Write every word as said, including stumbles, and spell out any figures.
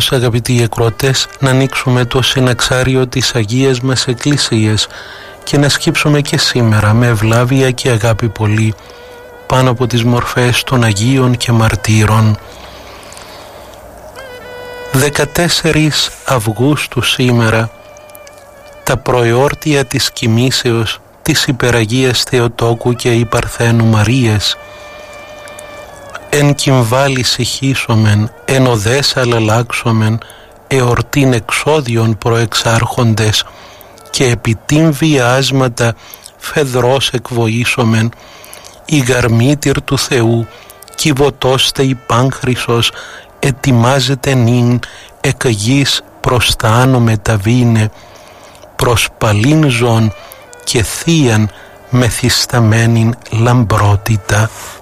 χρόνος, αγαπητοί ακροατές, να ανοίξουμε το συναξάριο της Αγίας μας Εκκλησίας και να σκύψουμε και σήμερα με ευλάβεια και αγάπη πολύ πάνω από τις μορφές των Αγίων και Μαρτύρων. δεκατέσσερις Αυγούστου σήμερα, τα προεόρτια της κοιμήσεως της Υπεραγίας Θεοτόκου και η Παρθένου Μαρίας. Εν κυμβάλει συχήσομεν, εν οδές αλλαλάξομεν, εορτήν εξόδιον προεξάρχοντες, και επί τιμ βιάσματα φεδρός εκβοήσομεν, η γαρμήτηρ του Θεού, κυβωτώστε η πάνχρυσος, ετοιμάζεται νυν, εκ γης προς τα άνω μεταβήνε, προς παλήν ζών και θείαν μεθυσταμένην λαμπρότητα.